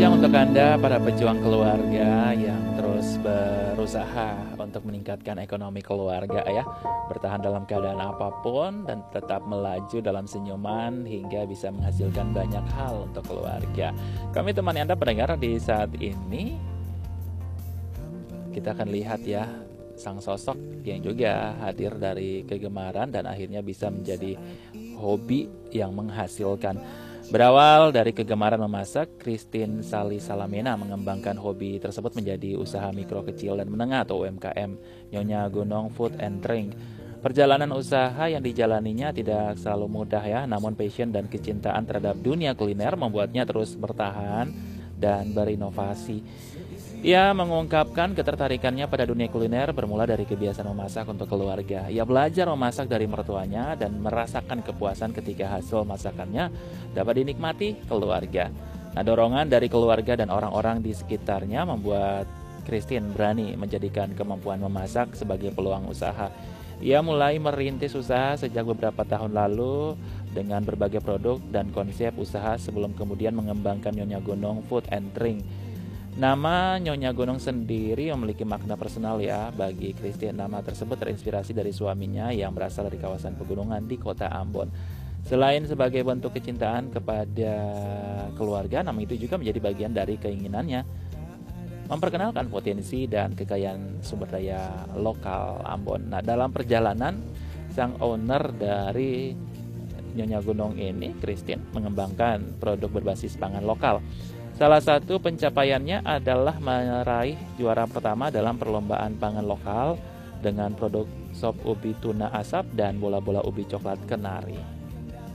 siang untuk Anda, para pejuang keluarga yang terus berusaha untuk meningkatkan ekonomi keluarga ya. Bertahan dalam keadaan apapun dan tetap melaju dalam senyuman hingga bisa menghasilkan banyak hal untuk keluarga. Kami temani Anda pendengar di saat ini. Kita akan lihat ya sang sosok yang juga hadir dari kegemaran dan akhirnya bisa menjadi hobi yang menghasilkan. Berawal dari kegemaran memasak, Christine Sally Salamena mengembangkan hobi tersebut menjadi usaha mikro kecil dan menengah atau UMKM, Nyonya Gunung Food and Drink. Perjalanan usaha yang dijalaninya tidak selalu mudah ya, namun passion dan kecintaan terhadap dunia kuliner membuatnya terus bertahan dan berinovasi. Ia mengungkapkan ketertarikannya pada dunia kuliner bermula dari kebiasaan memasak untuk keluarga. Ia belajar memasak dari mertuanya dan merasakan kepuasan ketika hasil masakannya dapat dinikmati keluarga. Nah, dorongan dari keluarga dan orang-orang di sekitarnya membuat Christine berani menjadikan kemampuan memasak sebagai peluang usaha. Ia mulai merintis usaha sejak beberapa tahun lalu dengan berbagai produk dan konsep usaha sebelum kemudian mengembangkan Nyonya Gunung Food and Drink. Nama Nyonya Gunung sendiri memiliki makna personal ya bagi Christine. Nama tersebut terinspirasi dari suaminya yang berasal dari kawasan pegunungan di kota Ambon. Selain sebagai bentuk kecintaan kepada keluarga, nama itu juga menjadi bagian dari keinginannya memperkenalkan potensi dan kekayaan sumber daya lokal Ambon. Nah, dalam perjalanan, sang owner dari Nyonya Gunung ini, Christine, mengembangkan produk berbasis pangan lokal. Salah satu pencapaiannya adalah meraih juara pertama dalam perlombaan pangan lokal dengan produk sop ubi tuna asap dan bola-bola ubi coklat kenari.